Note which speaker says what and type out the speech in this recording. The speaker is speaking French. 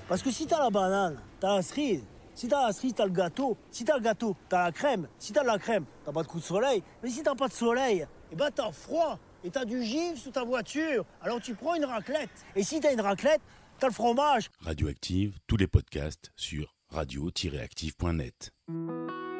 Speaker 1: Parce que si t'as la banane, t'as la cerise. Si t'as la cerise, t'as le gâteau. Si t'as le gâteau, t'as la crème. Si t'as de la crème, t'as pas de coup de soleil. Mais si t'as pas de soleil, eh ben t'as froid. Et t'as du givre sous ta voiture. Alors tu prends une raclette. Et si t'as une raclette, t'as le fromage.
Speaker 2: Radioactive, tous les podcasts sur radio-active.net.